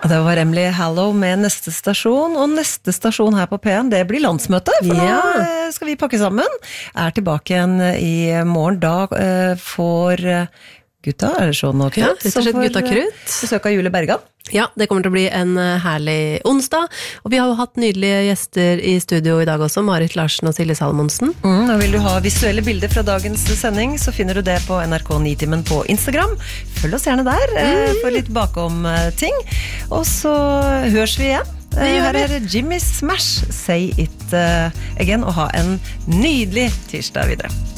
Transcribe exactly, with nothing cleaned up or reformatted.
Det var Emily Hallow med neste stasjon, og neste stasjon her på P en, det blir landsmøte, for Ja. nå skal vi pakke sammen. Er tilbake igjen i morgen, da uh, får gutta, er det sånn nok? Ja, rett og slett gutta krutt. Besøk av Julie Bergan. Ja, det kommer til å bli en herlig onsdag, og vi har jo hatt nydelige gjester i studio i dag også, Marit Larsen og Silje Salmonsen. Mm, og vil du ha visuelle bilder fra dagens sending, så finner du det på N R K Nitimen på Instagram. Følg oss gjerne der, mm. for litt bakom ting. Og så høres vi igjen. Her er Jimmy Smash, Say It Again, og ha en nydelig tirsdag videre.